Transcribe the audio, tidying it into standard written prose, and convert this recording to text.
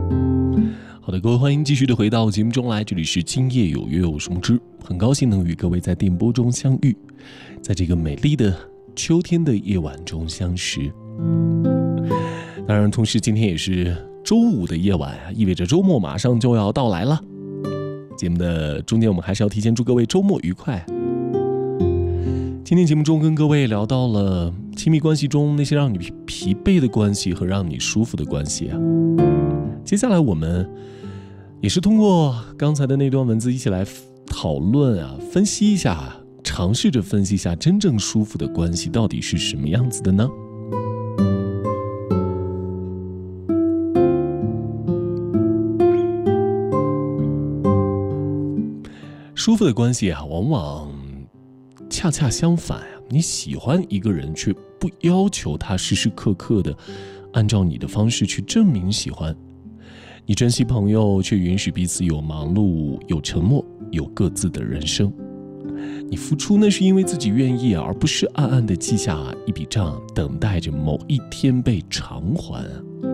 好的，各位欢迎继续的回到节目中来，这里是今夜有约，我是木之，很高兴能与各位在电波中相遇，在这个美丽的秋天的夜晚中相识。当然同时今天也是周五的夜晚啊，意味着周末马上就要到来了。节目的中间我们还是要提前祝各位周末愉快。今天节目中跟各位聊到了亲密关系中那些让你疲惫的关系和让你舒服的关系啊。接下来我们也是通过刚才的那段文字一起来讨论啊，分析一下，尝试着分析一下真正舒服的关系到底是什么样子的呢？舒服的关系啊，往往恰恰相反啊，你喜欢一个人却不要求他时时刻刻的按照你的方式去证明喜欢，你珍惜朋友却允许彼此有忙碌有沉默有各自的人生，你付出那是因为自己愿意而不是暗暗的记下一笔账等待着某一天被偿还。